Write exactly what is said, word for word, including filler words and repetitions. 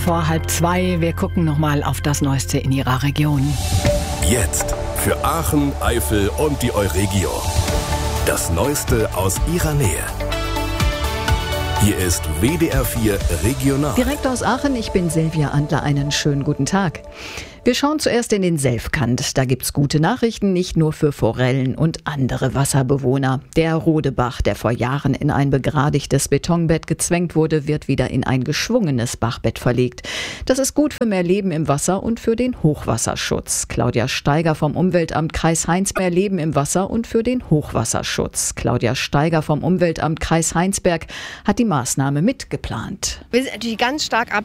vor halb zwei. Wir gucken nochmal auf das Neueste in Ihrer Region. Jetzt für Aachen, Eifel und die Euregio. Das Neueste aus Ihrer Nähe. Hier ist W D R vier Regional. Direkt aus Aachen, ich bin Silvia Andler. Einen schönen guten Tag. Wir schauen zuerst in den Selfkant. Da gibt's gute Nachrichten, nicht nur für Forellen und andere Wasserbewohner. Der Rodebach, der vor Jahren in ein begradigtes Betonbett gezwängt wurde, wird wieder in ein geschwungenes Bachbett verlegt. Das ist gut für mehr Leben im Wasser und für den Hochwasserschutz. Claudia Steiger vom Umweltamt Kreis Heinz, mehr Leben im Wasser und für den Hochwasserschutz. Claudia Steiger vom Umweltamt Kreis Heinsberg hat die Maßnahme mitgeplant. Wir sind natürlich ganz stark